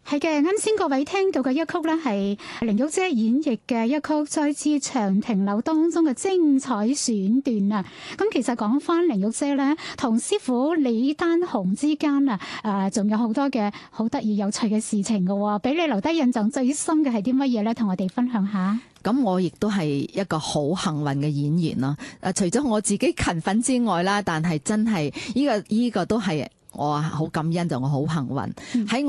係嘅，啱先各位聽到嘅一曲呢，係玲玉姐演繹嘅一曲《再次長亭柳》當中嘅精彩選段啊！咁其實講翻玲玉姐呢，同師傅李丹雄之間啊，仲有好多嘅好得意有趣嘅事情嘅，俾你留低印象最深嘅係啲乜嘢呢？同我哋分享下。 咁我亦都係一個好幸運嘅演員啦。除咗我自己勤奮之外啦，但係真係呢個都係我好感恩，就我好幸運喺。